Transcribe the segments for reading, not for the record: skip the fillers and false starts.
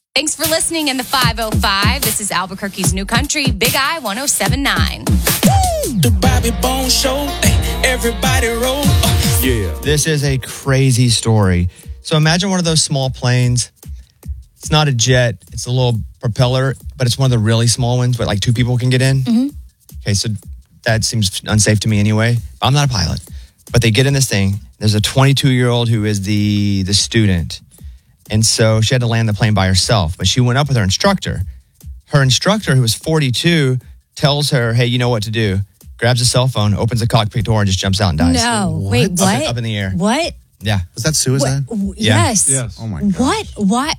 Thanks for listening in the 505. This is Albuquerque's New Country, Big I 107.9. The Bobby Bones Show. Everybody roll. Yeah. This is a crazy story. So imagine one of those small planes. It's not a jet. It's a little propeller, but it's one of the really small ones where like two people can get in. Mm-hmm. Okay, so that seems unsafe to me anyway. I'm not a pilot. But they get in this thing. There's a 22-year-old who is the student. And so she had to land the plane by herself. But she went up with her instructor. Her instructor, who was 42, tells her, hey, you know what to do. Grabs a cell phone, opens the cockpit door, and just jumps out and dies. No. Wait, what? Up in the air. What? Yeah. Was that suicide? Yes. Oh, my God. What?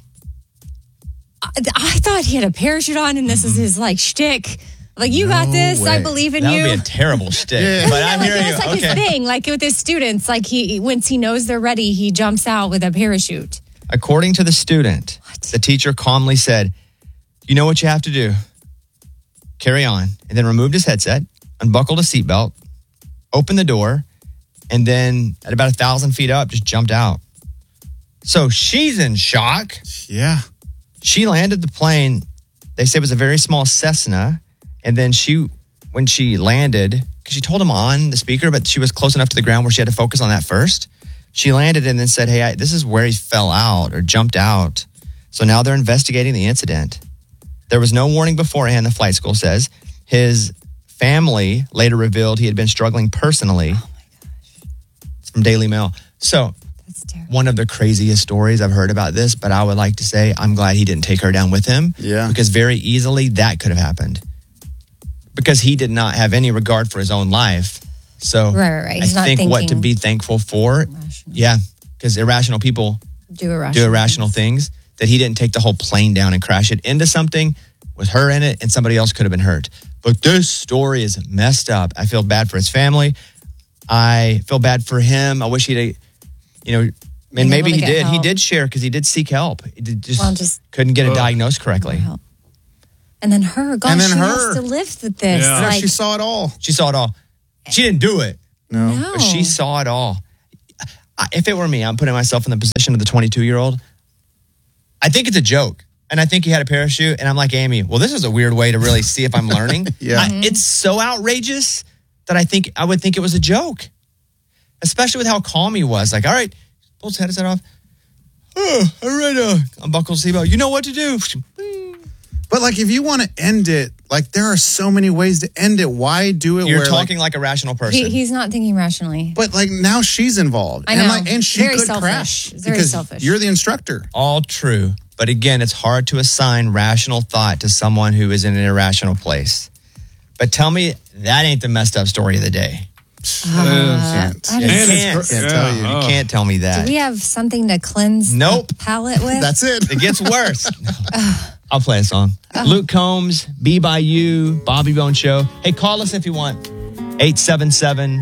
I thought he had a parachute on and this is his like shtick. Like, you got this. way. I believe in That you. would be a terrible shtick. Yeah. But I'm hearing you. That's like his thing. Like with his students, like once he knows they're ready, he jumps out with a parachute. According to the student, the teacher calmly said, you know what you have to do? Carry on. And then removed his headset, unbuckled a seatbelt, opened the door, and then at about 1,000 feet up, just jumped out. So she's in shock. Yeah. She landed the plane. They say it was a very small Cessna. And then when she landed, because she told him on the speaker, but she was close enough to the ground where she had to focus on that first. She landed and then said, hey, this is where he fell out or jumped out. So now they're investigating the incident. There was no warning beforehand, the flight school says. His family later revealed he had been struggling personally. Oh, my gosh. It's from Daily Mail. So That's terrible. one of the craziest stories I've heard about this, but I would like to say I'm glad he didn't take her down with him. Yeah. Because very easily that could have happened. Because he did not have any regard for his own life. So Right. He's I not think what to thinking be thankful for. irrational. Yeah. Because irrational people Do do irrational things. That he didn't take the whole plane down and crash it into something with her in it and somebody else could have been hurt. But this story is messed up. I feel bad for his family. I feel bad for him. I wish he'd, and maybe he did. He did share because he did seek help. He just couldn't get it diagnosed correctly. And then her, gosh, And then she her. has to live with this. Yeah, Like, she saw it all. She saw it all. She didn't do it, No. but she saw it all. If it were me, I'm putting myself in the position of the 22-year-old. I think it's a joke. And I think he had a parachute. And I'm like, Amy, well, this is a weird way to really see if I'm learning. Yeah. It's so outrageous that I would think it was a joke. Especially with how calm he was. Like, all right, pull his headset off. Oh, all right, unbuckle the seatbelt. You know what to do. But like, if you want to end it, like there are so many ways to end it. Why do it? You're where, talking like a rational person. he's not thinking rationally. But like now she's involved. I know. And she Very could selfish. crash. Very because selfish. You're the instructor. All true. But again, it's hard to assign rational thought to someone who is in an irrational place. But tell me that ain't the messed up story of the day. Can't I You don't- can't. tell you. You can't tell me that. Do we have something to cleanse Nope. the palate with? That's it. It gets worse. I'll play a song. Luke Combs, Be By You, Bobby Bone Show. Hey, call us if you want.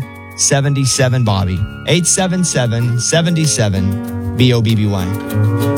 877-77-BOBBY. 877-77-BOBBY.